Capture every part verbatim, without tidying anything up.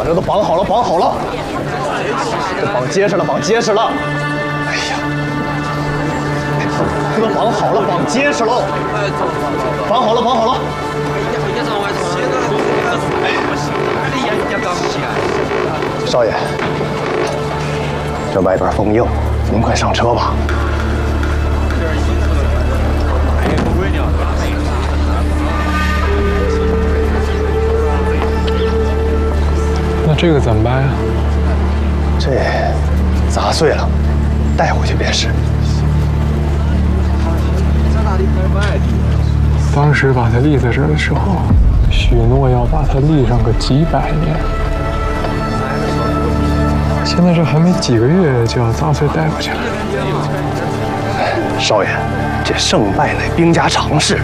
这都绑好了，绑好了，这绑结实了，绑结实了。哎呀，这都绑好了，绑结实了，绑好了，绑好了。少爷，这外边风硬，您快上车吧。 那这个怎么办呀？ 这砸碎了，带回去便是。 当时把它立在这儿的时候，许诺要把它立上个几百年。现在这还没几个月，就要砸碎带回去了。 少爷，这胜败乃兵家常事。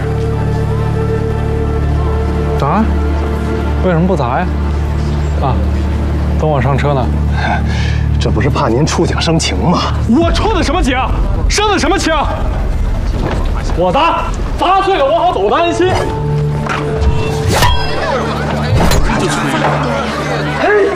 砸？为什么不砸呀？啊？ 等我上车呢， 这不是怕您触景生情吗？ 我触的什么情？生的什么情？我砸，砸碎了我好走得安心。就吹了。嘿。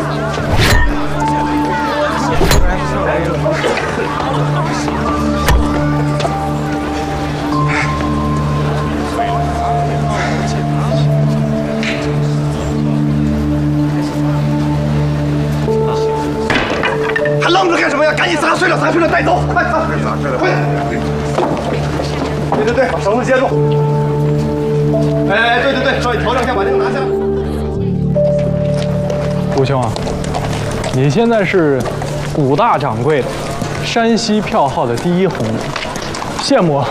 愣着干什么呀？赶紧砸碎了，砸碎了带走！快，快，快！对对对，把绳子接住！哎，对对对，少爷调整一下，把这个拿下。 吴兄啊，你现在是古大掌柜的，山西票号的第一红人，羡慕啊！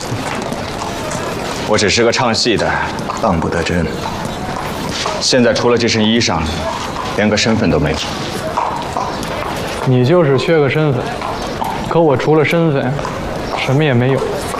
我只是个唱戏的，当不得真。现在除了这身衣裳，连个身份都没有。 你就是缺个身份，可我除了身份，什么也没有。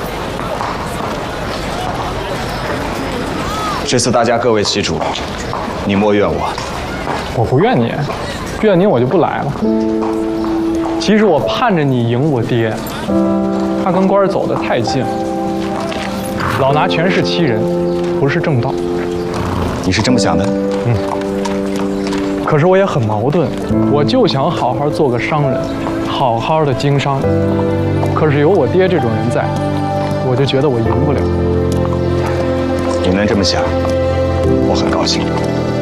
这次大家各为其主，你莫怨我。 我不怨你，怨你我就不来了。其实我盼着你赢我爹，他跟官儿走得太近了，老拿权势欺人，不是正道。 你是这么想的？ 嗯。 可是我也很矛盾，我就想好好做个商人，好好的经商。可是有我爹这种人在，我就觉得我赢不了。 你能这么想，我很高兴。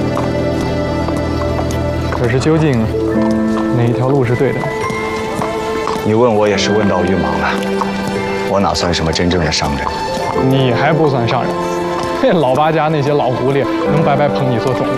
可是究竟哪一条路是对的？ 你问我也是问到鱼盲了。我哪算什么真正的商人？ 你还不算商人，老八家那些老狐狸能白白捧你做种子？